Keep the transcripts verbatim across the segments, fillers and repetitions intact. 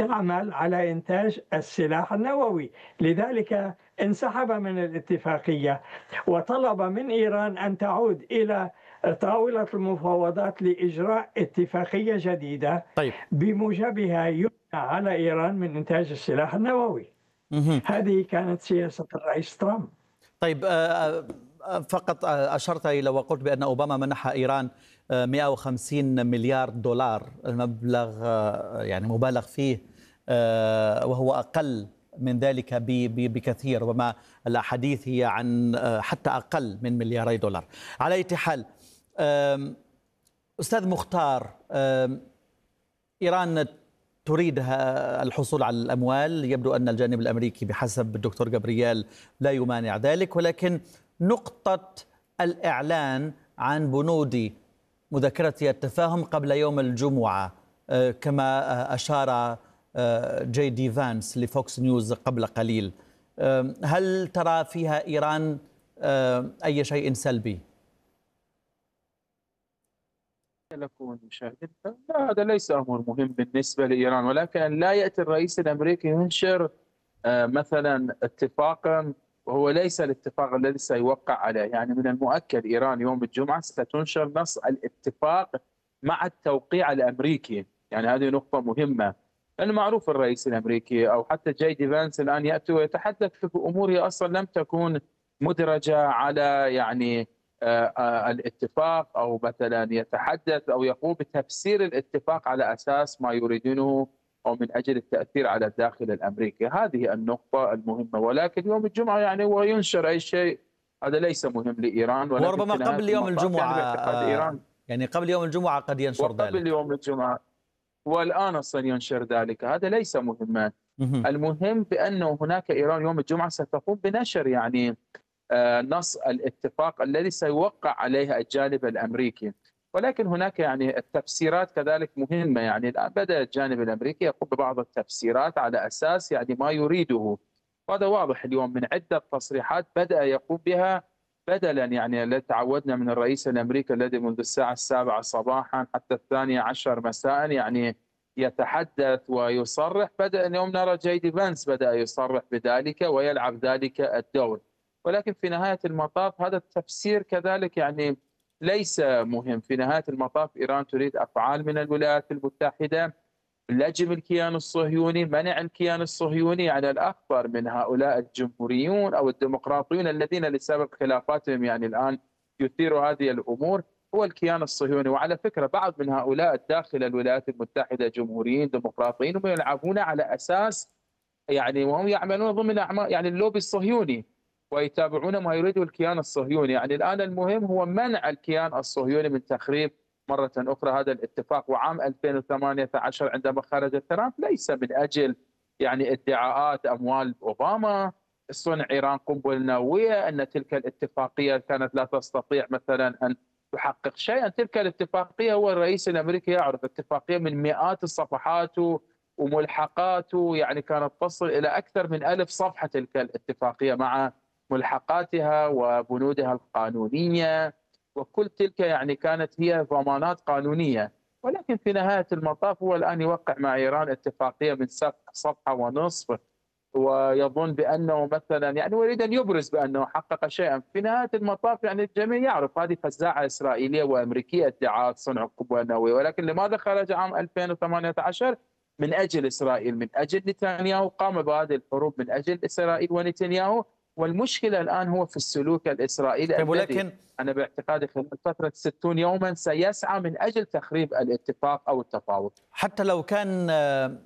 يعمل على إنتاج السلاح النووي، لذلك انسحب من الاتفاقية وطلب من إيران أن تعود إلى طاولة المفاوضات لإجراء اتفاقية جديدة طيب. بموجبها يمنع على إيران من إنتاج السلاح النووي. مهم. هذه كانت سياسة الرئيس ترامب. طيب، آه، آه، فقط آه، أشرت إلى وقلت بأن أوباما منح إيران آه، مئة وخمسين مليار دولار، المبلغ آه، يعني مبالغ فيه، آه، وهو أقل من ذلك ب- ب- بكثير، ربما الأحاديث هي عن آه، حتى أقل من ملياري دولار. على أي حال، آم، أستاذ مختار، آم، إيران تريد ه- الحصول على الأموال. يبدو أن الجانب الأمريكي بحسب الدكتور جابرييل لا يمانع ذلك، ولكن نقطة الإعلان عن بنود مذكرة التفاهم قبل يوم الجمعة، آه، كما آه، أشار آه، جي دي فانس لفوكس نيوز قبل قليل، آه، هل ترى فيها إيران آه، أي شيء سلبي؟ لكم مشاهدين، لا، هذا ليس أمر مهم بالنسبة لإيران، ولكن لا يأتي الرئيس الأمريكي ينشر آه، مثلا اتفاقا وهو ليس الاتفاق الذي سيوقع عليه. يعني من المؤكد إيران يوم الجمعة ستنشر نص الاتفاق مع التوقيع الأمريكي. يعني هذه نقطة مهمة، لأنه معروف الرئيس الأمريكي أو حتى جاي دي فانس الآن يأتي ويتحدث في أمور هي أصلا لم تكون مدرجة على يعني آه، آه، الاتفاق، أو مثلا يتحدث أو يقوم بتفسير الاتفاق على أساس ما يريدونه أو من أجل التأثير على الداخل الأمريكي. هذه النقطة المهمة. ولكن يوم الجمعة يعني هو ينشر أي شيء، هذا ليس مهم لإيران. ولكن وربما في نهاية قبل يوم المطاف يعني الجمعة، باعتقاد آه، إيران يعني قبل يوم الجمعة قد ينشر وقبل ذلك. يوم الجمعة والآن أصلا ينشر ذلك، هذا ليس مهما. مهم. المهم بأنه هناك إيران يوم الجمعة ستقوم بنشر يعني آه، نص الاتفاق الذي سيوقع عليه الجانب الامريكي. ولكن هناك يعني التفسيرات كذلك مهمه. يعني الان بدا الجانب الامريكي يقوم ببعض التفسيرات على اساس يعني ما يريده، وهذا واضح اليوم من عده تصريحات بدا يقوم بها، بدلا يعني الذي تعودنا من الرئيس الامريكي الذي منذ الساعه السابعه صباحا حتى الثانيه عشر مساء يعني يتحدث ويصرح. بدا اليوم نرى جي دي فانس بدا يصرح بذلك ويلعب ذلك الدور. ولكن في نهاية المطاف هذا التفسير كذلك يعني ليس مهم. في نهاية المطاف إيران تريد أفعال من الولايات المتحدة، لجم الكيان الصهيوني، منع الكيان الصهيوني. يعني الأخطر من هؤلاء الجمهوريون أو الديمقراطيون الذين لسبب خلافاتهم يعني الآن يثيروا هذه الأمور هو الكيان الصهيوني. وعلى فكرة بعض من هؤلاء داخل الولايات المتحدة جمهوريين ديمقراطيين هم يلعبون على أساس يعني وهم يعملون ضمن أعمال يعني اللوبي الصهيوني ويتابعون ما يريده الكيان الصهيوني. يعني الآن المهم هو منع الكيان الصهيوني من تخريب مرة أخرى هذا الاتفاق. وعام ألفين وثمانية عشر عندما خرج ترامب ليس من أجل يعني ادعاءات أموال أوباما، صنع إيران قنبلة نووية، أن تلك الاتفاقية كانت لا تستطيع مثلا أن تحقق شيئا. تلك الاتفاقية هو الرئيس الأمريكي يعرف اتفاقية من مئات الصفحات وملحقاته، يعني كانت تصل إلى أكثر من ألف صفحة تلك الاتفاقية مع ملحقاتها وبنودها القانونية، وكل تلك يعني كانت هي ضمانات قانونية. ولكن في نهاية المطاف هو الآن يوقع مع إيران اتفاقية من صفحة ونصف، ويظن بأنه مثلا يعني يريد أن يبرز بأنه حقق شيئا. في نهاية المطاف يعني الجميع يعرف هذه فزاعة إسرائيلية وأمريكية ادعاءات صنع القنبلة النووية. ولكن لماذا خرج عام ألفين وثمانية عشر؟ من أجل إسرائيل، من أجل نتنياهو، قام بهذه الحروب من أجل إسرائيل ونتنياهو. والمشكلة الآن هو في السلوك الإسرائيلي طيب، الذي ولكن أنا باعتقادي خلال فترة ستون يوما سيسعى من أجل تخريب الاتفاق أو التفاوض. حتى لو كان آه،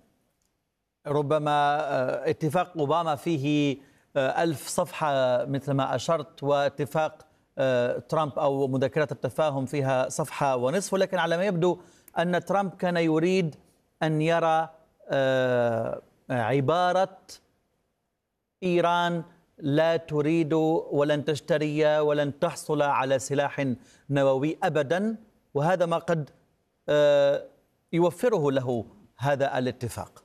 ربما آه، اتفاق أوباما فيه آه، ألف صفحة مثل ما أشرت، واتفاق آه، ترامب أو مذكرة التفاهم فيها صفحة ونصف، ولكن على ما يبدو أن ترامب كان يريد أن يرى آه، عبارة إيران لا تريد ولن تشتري ولن تحصل على سلاح نووي أبدا، وهذا ما قد آه، يوفره له هذا الاتفاق.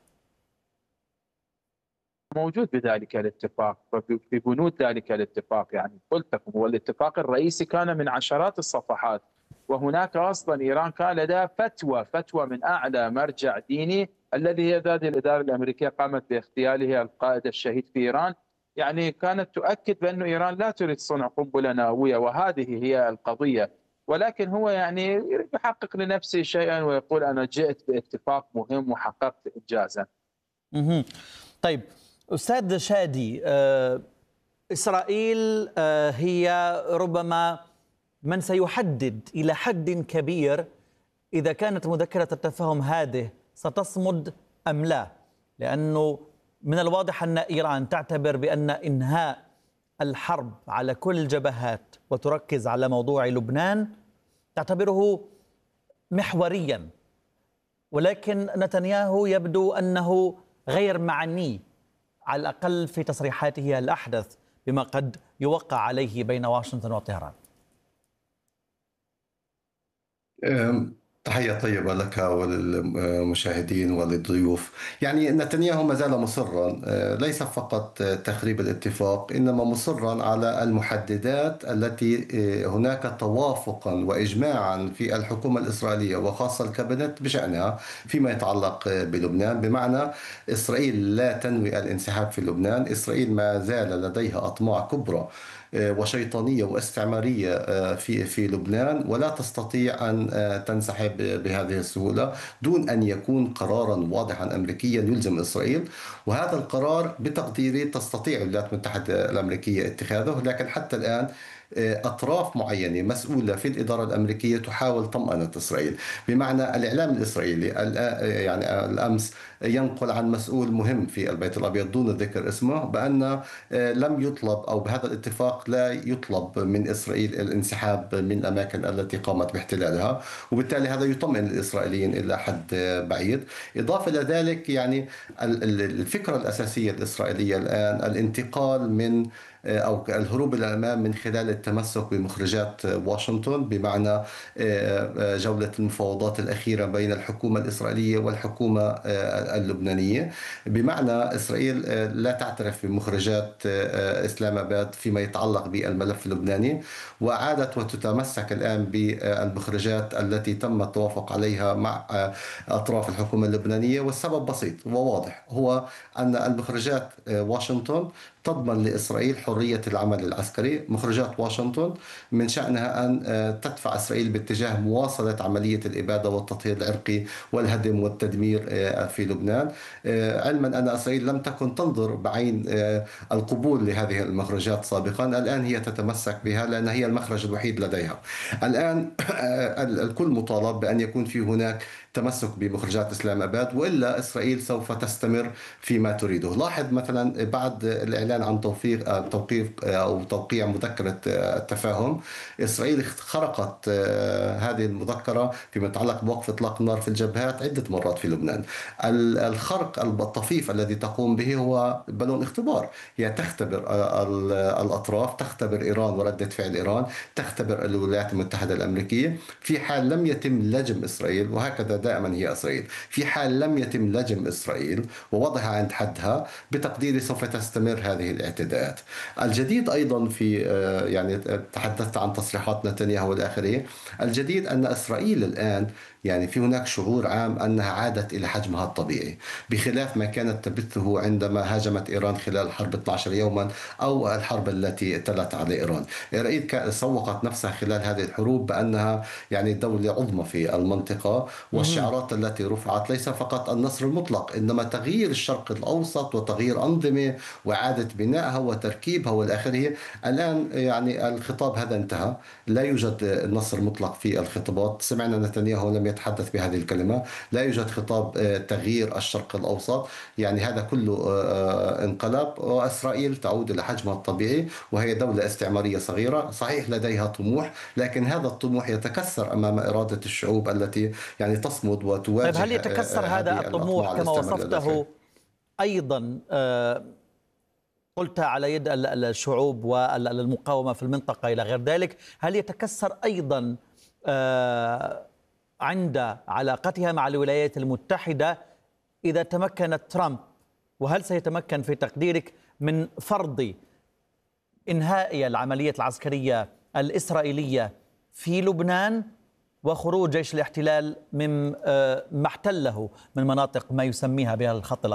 موجود بذلك الاتفاق، في بنود ذلك الاتفاق يعني قلت لكم هو الاتفاق الرئيسي كان من عشرات الصفحات. وهناك أصلا إيران كان لديها فتوى فتوى من أعلى مرجع ديني الذي هي هذه الإدارة الأمريكية قامت باغتياله القائد الشهيد في إيران، يعني كانت تؤكد بأن إيران لا تريد صنع قنبلة نووية، وهذه هي القضية. ولكن هو يعني يريد يحقق لنفسه شيئا ويقول أنا جئت باتفاق مهم وحققت إنجازا. مهم. طيب أستاذ شادي، آه، إسرائيل آه، هي ربما من سيحدد إلى حد كبير إذا كانت مذكرة التفاهم هذه ستصمد أم لا، لأنه من الواضح أن إيران تعتبر بأن إنهاء الحرب على كل الجبهات وتركز على موضوع لبنان تعتبره محوريا، ولكن نتنياهو يبدو أنه غير معني على الأقل في تصريحاته الأحدث بما قد يوقع عليه بين واشنطن وطهران. تحية طيبة لك وللمشاهدين وللضيوف. يعني نتنياهو ما زال مصرا ليس فقط تخريب الاتفاق، إنما مصرا على المحددات التي هناك توافقا وإجماعا في الحكومة الإسرائيلية وخاصة الكابينت بشأنها فيما يتعلق بلبنان، بمعنى إسرائيل لا تنوي الانسحاب في لبنان. إسرائيل ما زال لديها أطماع كبرى وشيطانية واستعمارية في في لبنان، ولا تستطيع أن تنسحب بهذه السهولة دون أن يكون قرارا واضحا أمريكيا يلزم إسرائيل. وهذا القرار بتقديري تستطيع الولايات المتحدة الأمريكية اتخاذه، لكن حتى الآن أطراف معينة مسؤولة في الإدارة الأمريكية تحاول طمأنة إسرائيل. بمعنى الإعلام الإسرائيلي يعني الأمس ينقل عن مسؤول مهم في البيت الأبيض دون ذكر اسمه بأن لم يطلب، أو بهذا الاتفاق لا يطلب من إسرائيل الانسحاب من الأماكن التي قامت باحتلالها، وبالتالي هذا يطمئن الإسرائيليين إلى حد بعيد. إضافة إلى ذلك يعني الفكرة الأساسية الإسرائيلية الآن الانتقال من أو الهروب إلى الأمام من خلال التمسك بمخرجات واشنطن، بمعنى جولة المفاوضات الأخيرة بين الحكومة الإسرائيلية والحكومة اللبنانية، بمعنى إسرائيل لا تعترف بمخرجات إسلام آباد فيما يتعلق بالملف اللبناني، وعادت وتتمسك الآن بالمخرجات التي تم التوافق عليها مع أطراف الحكومة اللبنانية. والسبب بسيط وواضح، هو أن المخرجات واشنطن تضمن لإسرائيل حرية العمل العسكري. مخرجات واشنطن من شأنها أن تدفع إسرائيل باتجاه مواصلة عملية الإبادة والتطهير العرقي والهدم والتدمير في لبنان، علما أن إسرائيل لم تكن تنظر بعين القبول لهذه المخرجات سابقا. الآن هي تتمسك بها لأن هي المخرج الوحيد لديها. الآن الكل مطالب بأن يكون في هناك تمسك بمخرجات إسلام آباد، وإلا إسرائيل سوف تستمر فيما تريده. لاحظ مثلا بعد الإعلان عن توفيق توقيف أو توقيع مذكرة التفاهم، إسرائيل خرقت هذه المذكرة فيما يتعلق بوقف إطلاق النار في الجبهات عدة مرات في لبنان. الخرق الطفيف الذي تقوم به هو بالون اختبار، هي تختبر الأطراف، تختبر إيران وردة فعل إيران، تختبر الولايات المتحدة الأمريكية. في حال لم يتم لجم إسرائيل، وهكذا دائما هي إسرائيل، في حال لم يتم لجم إسرائيل ووضعها عند حدها، بتقديري سوف تستمر هذه الاعتداءات. الجديد أيضا في يعني تحدثت عن تصريحات نتنياهو والآخرين، الجديد أن إسرائيل الآن يعني في هناك شعور عام أنها عادت إلى حجمها الطبيعي، بخلاف ما كانت تبثه عندما هاجمت إيران خلال حرب اثني عشر يوما أو الحرب التي تلت على إيران. إسرائيل سوقت نفسها خلال هذه الحروب بأنها يعني دولة عظمى في المنطقة، والشعارات التي رفعت ليس فقط النصر المطلق، إنما تغيير الشرق الأوسط وتغيير أنظمة وإعادة بنائها وتركيبها والآخرية. الآن يعني الخطاب هذا انتهى، لا يوجد نصر مطلق في الخطابات. سمعنا نتنياهو لم يتحدث بهذه الكلمة، لا يوجد خطاب تغيير الشرق الأوسط، يعني هذا كله انقلب، وإسرائيل تعود إلى حجمها الطبيعي، وهي دولة استعمارية صغيرة صحيح لديها طموح، لكن هذا الطموح يتكسر أمام إرادة الشعوب التي يعني تصمد وتواجه. طيب هل يتكسر هذا الطموح كما وصفته أيضا قلت على يد الشعوب والمقاومة في المنطقة إلى غير ذلك، هل يتكسر أيضا عند علاقتها مع الولايات المتحدة إذا تمكن ترامب؟ وهل سيتمكن في تقديرك من فرض إنهاء العملية العسكرية الإسرائيلية في لبنان؟ وخروج جيش الاحتلال من ما احتله من مناطق ما يسميها بها الخط الأحمر.